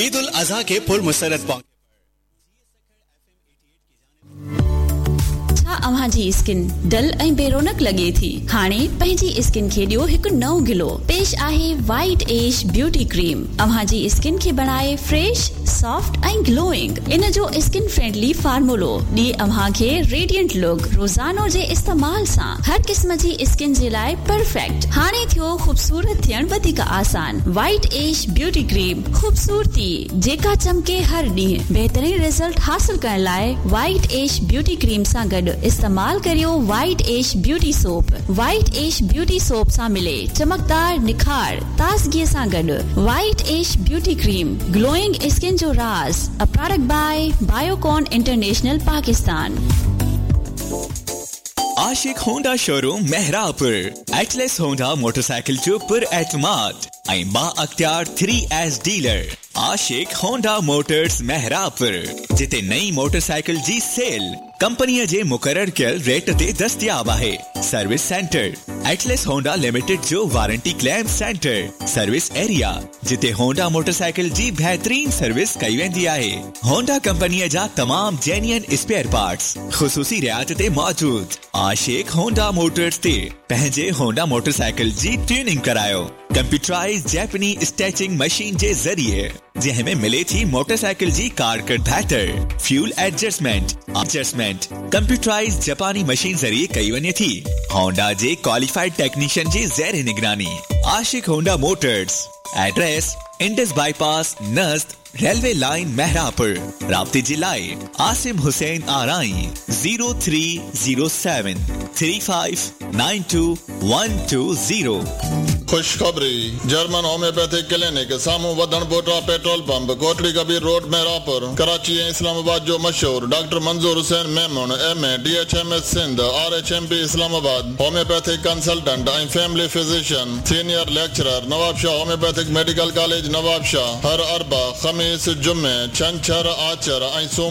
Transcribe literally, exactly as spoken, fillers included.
ईद उल अज़हा के पुर मुसरत मौके अव्हां जी स्किन डल ऐं बेरोनक लगे थी हाणे पंहिंजी स्किन खे ॾियो हिकु नओं गिलो पेश आहे वाइट एज ब्यूटी क्रीम अव्हां जी स्किन खे बनाए फ्रेश सॉफ्ट ऐं ग्लोइंग इन जो स्किन फ्रेंडली फार्मूलो ॾिए अव्हां खे रेडिएंट लुक रोज़ानो जे इस्तेमाल सां हर क़िस्म जी स्किन जे लाइ परफेक्ट हाणे थियो खूबसूरत थियण वधीक आसान वाइट एज ब्यूटी क्रीम खूबसूरती जेका चमके हर ॾींहुं बहितरीन रिजल्ट हासिल करण लाइ वाइट एज ब्यूटी क्रीम सां गॾु इस्तेमाल करियो white age beauty soap white age beauty soap सां मिले चमकदार निखार ताज़गी सां गॾु white age beauty cream glowing skin जो राज a product by Biocon international Pakistan Ashique Honda showroom Mehrabpur Atlas Honda motorcycle जो पुर एतमाद ऐं बा अख्तियार थ्री एस डीलर आशिक होंडा मोटर्स मेहरापुर जिते नई मोटरसाइकिल जी सेल कंपनी जे मुकर्रर कयल रेट ते दस्तयाब आहे service centre Atlas Honda limited जो warranty claim centre service area जिते होंडा मोटरसाइकिल जी बेहतरीन सर्विस कई वेंदी आहे होंडा कंपनी जा तमाम जेन्युइन स्पेयर पार्ट्स खुसूसी रियायत ते मौजूद आशिक होंडा मोटर्स ते पंहिंजे होंडा मोटरसाइकिल जी ट्यूनिंग करायो कंप्यूटराइज जैपनी स्टैचिंग मशीन जे जरिए जंहिंमें मिले थी मोटरसाइकिल जी कारकट बेहतर फ्यूल एडजस्टमेंट एडजस्टमेंट कंप्यूटराइज जापानी मशीन जरिए कई वञे थी होंडा जे क्वालिफाइड टेक्नीशियन जी ज़ेर निगरानी आशिक Honda Motors address Indus bypass नज़द railway line Mehrabpur राब्ते जी लाए आसिम हुसैन आराई जीरो थ्री जीरो seven three five nine two one two जीरो खुशखबरी जर्मन होम्योपैथिक क्लिनिक सामू वधन बोटा petrol pump Kotri Kabir road Mehrabpur Karachi ऐं इस्लामाबाद जो मशहूर डॉक्टर मंजूर Hussain Memon M A D H M S Sindh R H M P Islamabad homeopathic consultant ऐं family physician senior lecturer Nawab Shah homeopathic medical college Nawab Shah हर अरबा खमीस जुम्मे छंछर आचर ऐं